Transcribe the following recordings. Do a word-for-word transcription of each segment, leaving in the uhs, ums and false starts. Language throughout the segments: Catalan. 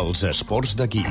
Els esports d'aquí.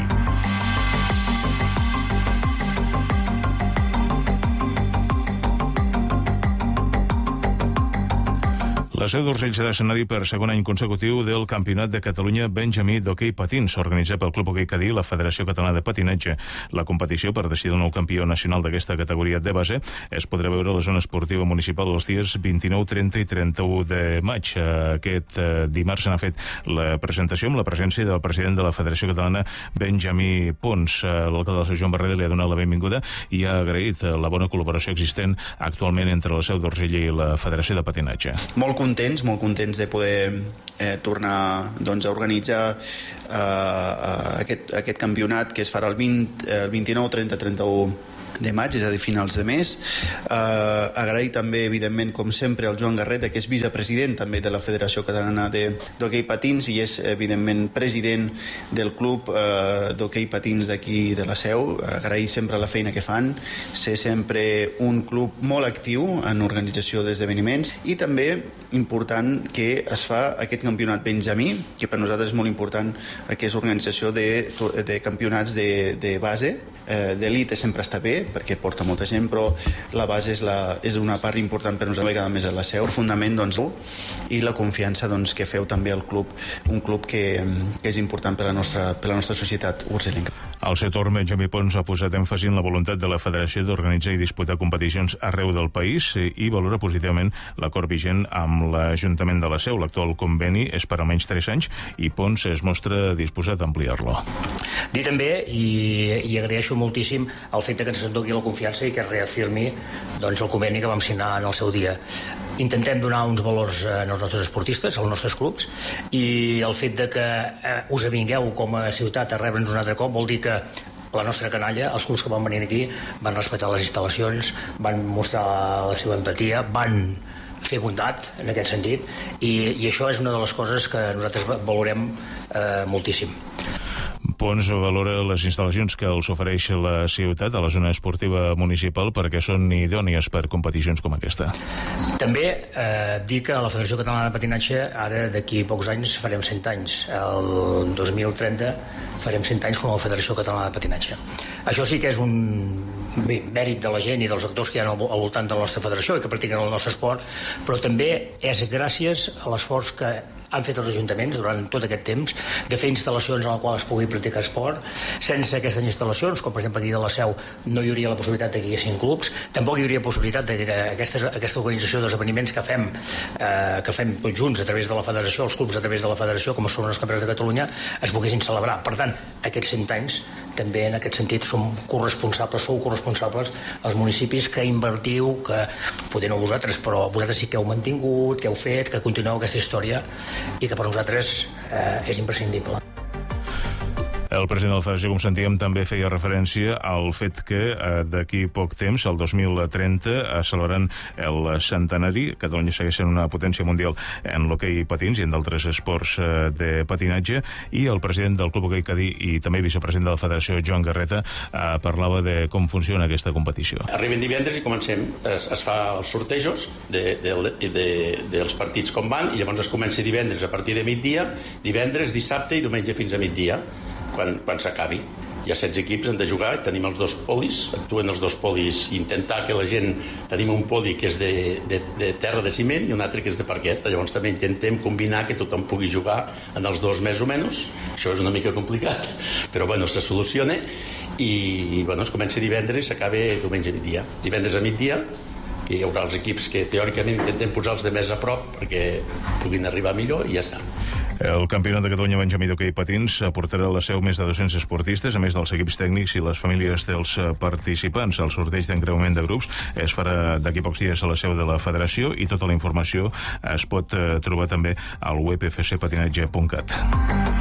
La Seu d'Urgell serà escenari per segon any consecutiu del Campionat de Catalunya Benjamí d'hoquei patins, organitzat pel Club Hoquei Cadí i la Federació Catalana de Patinatge. La competició per decidir el nou campió nacional d'aquesta categoria de base es podrà veure a la zona esportiva municipal els dies vint-i-nou, trenta i trenta-u de maig. Aquest dimarts s'ha fet la presentació amb la presència del president de la Federació Catalana, Benjamí Pons. L'alcalde de la Seu, Joan Barreda, li ha donat la benvinguda i ha agraït la bona col·laboració existent actualment entre la Seu d'Urgell i la Federació de Patinatge. Molt contents, molt contents de poder eh, tornar doncs, a organitzar eh, aquest, aquest campionat que es farà el, vint, el vint-i-nou, trenta, trenta-u de maig, és a dir, finals de mes. Eh, agrair també, evidentment, com sempre, al Joan Garreta, que és vicepresident també de la Federació Catalana d'Hoquei Patins i és, evidentment, president del club eh, d'hoquei patins d'aquí de la Seu. Agrair sempre la feina que fan, ser sempre un club molt actiu en organització d'esdeveniments i també important que es fa aquest campionat Benjamí, que per nosaltres és molt important, que és organització de, de campionats de, de base. Eh, d'elit sempre està bé, perquè porta molta gent, però la base és, la, és una part important per nosaltres, cada més a la Seu, el fundament, doncs, i la confiança doncs, que feu també al club, un club que, que és important per la nostra, per la nostra societat urgellenca. Al seu torn, Benjamí Pons ha posat èmfasi en la voluntat de la Federació d'organitzar i disputar competicions arreu del país i valora positivament l'acord vigent amb l'Ajuntament de la Seu. L'actual conveni és per almenys tres anys i Pons es mostra disposat a ampliar-lo. Dir també, i, i agraeixo moltíssim el fet que ens doni la confiança i que es reafirmi doncs, el conveni que vam signar en el seu dia. Intentem donar uns valors als nostres esportistes, als nostres clubs, i el fet de que eh, us avingueu com a ciutat a rebre'ns un altre cop vol dir que la nostra canalla, els clubs que van venir aquí van respectar les instal·lacions, van mostrar la seva empatia, van fer bondat en aquest sentit, i, i això és una de les coses que nosaltres valorem eh, moltíssim. Pons valora les instal·lacions que els ofereix la ciutat a la zona esportiva municipal perquè són idònies per competicions com aquesta. També eh, dir que a la Federació Catalana de Patinatge ara d'aquí pocs anys farem cent anys. El dos mil trenta farem cent anys com a Federació Catalana de Patinatge. Això sí que és un bé, mèrit de la gent i dels actors que hi ha al voltant de la nostra federació i que practiquen el nostre esport, però també és gràcies a l'esforç que han fet els ajuntaments durant tot aquest temps de fer instal·lacions en les quals es pugui practicar esport. Sense aquestes instal·lacions, com per exemple aquí de la Seu, no hi hauria la possibilitat que hi haguessin clubs, tampoc hi hauria possibilitat de que aquesta, aquesta organització d'esdeveniments que fem eh, que fem tots junts a través de la federació, els clubs a través de la federació, com són els campionats de Catalunya, es poguessin celebrar. Per tant, aquests cent anys també en aquest sentit som corresponsables, sou corresponsables als municipis que invertiu, que potser no vosaltres, però vosaltres sí que heu mantingut, que heu fet, que continueu aquesta història i que per nosaltres eh, és imprescindible. El president de la Federació, com sentíem, també feia referència al fet que eh, d'aquí poc temps, el dos mil trenta, eh, celebrant el centenari. Catalunya segueix sent una potència mundial en l'hoquei patins i en d'altres esports eh, de patinatge, i el president del Club Hoquei Cadí i també vicepresident de la Federació, Joan Garreta, eh, parlava de com funciona aquesta competició. Arriben divendres i comencem, es, es fa els sortejos de, de, de, de, dels partits com van, i llavors es comença divendres a partir de migdia, divendres, dissabte i diumenge fins a migdia. Quan, quan s'acabi. Hi ha setze equips, han de jugar, tenim els dos polis, actuen els dos polis, i intentar que la gent... Tenim un poli que és de, de, de terra de ciment i un altre que és de parquet. Llavors també intentem combinar que tothom pugui jugar en els dos més o menys. Això és una mica complicat, però bueno, se soluciona, i bueno, es comença divendres i s'acaba diumenge a migdia. Divendres a migdia que hi haurà els equips que teòricament intentem posar-los de més a prop perquè puguin arribar millor, i ja està. El Campionat de Catalunya Benjamí d'hoquei patins aportarà a la Seu més de dos-cents esportistes, a més dels equips tècnics i les famílies dels participants. El sorteig d'encreuament de grups es farà d'aquí pocs dies a la Seu de la Federació, i tota la informació es pot trobar també al web f c patinatge punt cat.